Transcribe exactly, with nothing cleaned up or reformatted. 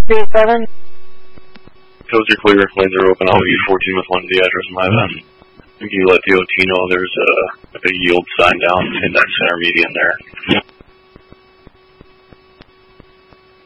two seven. Codes are clear. Lanes are open. I'll be fourteen with one of the address in my van. If you let the O T know there's a, a yield sign down in that center median there.